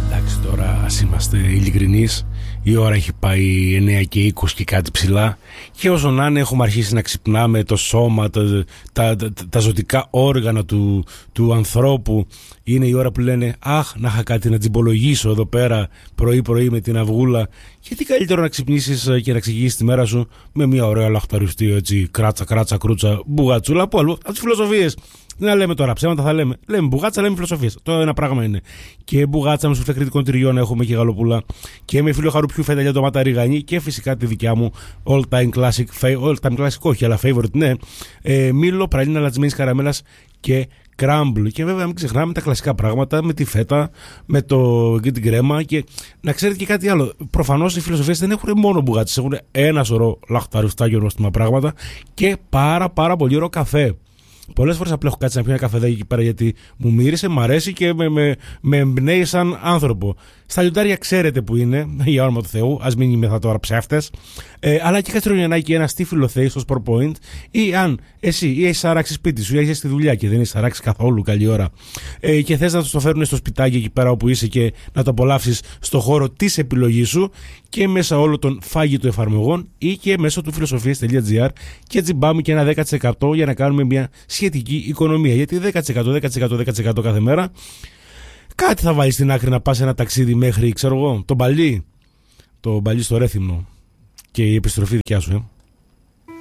Εντάξει, τώρα ας είμαστε ειλικρινείς. Η ώρα έχει πάει 9 και 20 και κάτι ψηλά. Και όσο να είναι, έχουμε αρχίσει να ξυπνάμε το σώμα, τα ζωτικά όργανα του ανθρώπου. Είναι η ώρα που λένε αχ, να είχα κάτι να τζιμπολογήσω εδώ πέρα πρωί-πρωί με την αυγούλα. Γιατί καλύτερο να ξυπνήσεις και να ξεκινήσεις τη μέρα σου με μια ωραία λαχταριστή, έτσι, κράτσα, κρούτσα, μπουγατσούλα από όλου. Από τις φιλοσοφίες. Να λέμε τώρα ψέματα, θα λέμε. Λέμε μπουγάτσα, λέμε φιλοσοφίες. Το ένα πράγμα είναι. Και μπουγάτσα με σουφλέ κριτικών τυριών έχουμε και γαλοπούλα. Και με φίλο χαρουπιού φέτα για ντομάτα ριγανή. Και φυσικά τη δικιά μου all time classic, όχι, αλλά favorite, ναι. Μήλο, πραλίνα λατσμένης καραμέλας και crumble. Και βέβαια μην ξεχνάμε τα κλασικά πράγματα με τη φέτα, και την κρέμα. Και να ξέρετε και κάτι άλλο. Προφανώς οι φιλοσοφίες δεν έχουν μόνο μπουγάτσες. Έχουν ένα σωρό λαχταριστά και γνωστικά πράγματα. Και πάρα πολύ ωραίο καφέ. Πολλές φορές απλά έχω κάτσει να πιω ένα καφεδάκι εκεί πέρα γιατί μου μύρισε, μ' αρέσει και με εμπνέει σαν άνθρωπο. Στα λιοντάρια ξέρετε που είναι, για όνομα του Θεού, ας μην είμαι τώρα ψεύτες. Αλλά και Χριστουγεννιάτικη ένα στίφυλλο θέει στο Sport Point, ή αν εσύ ή έχεις αράξει σπίτι σου ή είσαι στη δουλειά και δεν έχεις αράξει καθόλου καλή ώρα και θες να το φέρουν στο σπιτάκι εκεί πέρα όπου είσαι και να το απολαύσεις στο χώρο της επιλογής σου και μέσα όλων των φάγητων εφαρμογών ή και μέσω του φιλοσοφίες.gr και έτσι πάμε και ένα 10% για να κάνουμε μια σχετική οικονομία. Γιατί 10% κάθε μέρα κάτι θα βάλεις στην άκρη να πας ένα ταξίδι μέχρι, ξέρω εγώ, το Μπαλί στο Ρέθυμνο και η επιστροφή δικιά σου.